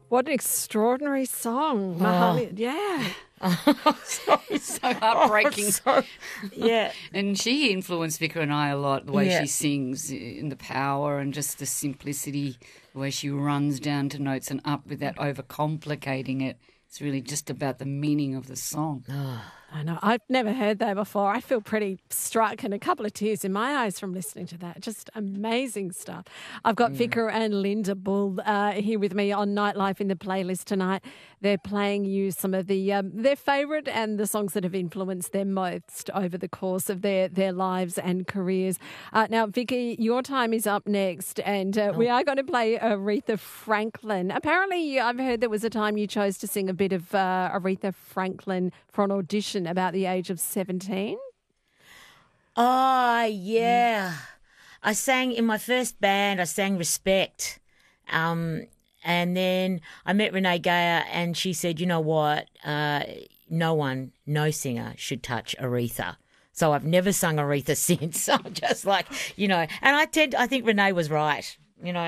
What an extraordinary song. Muhammad. Yeah. So heartbreaking. Yeah. And she influenced Vicar and I a lot, the way she sings, in the power and just the simplicity, the way she runs down to notes and up without overcomplicating it. It's really just about the meaning of the song. I know. I've never heard that before. I feel pretty struck and a couple of tears in my eyes from listening to that. Just amazing stuff. I've got Vicar and Linda Bull here with me on Nightlife in the playlist tonight. They're playing you some of their favourite and the songs that have influenced them most over the course of their lives and careers. Now, Vicky, your time is up next, and we are going to play Aretha Franklin. Apparently, I've heard there was a time you chose to sing a bit of Aretha Franklin for an audition about the age of 17. Oh, yeah. I sang in my first band, I sang Respect. And then I met Renee Geyer and she said, you know what, no singer should touch Aretha. So I've never sung Aretha since. I'm just like, and I think Renee was right,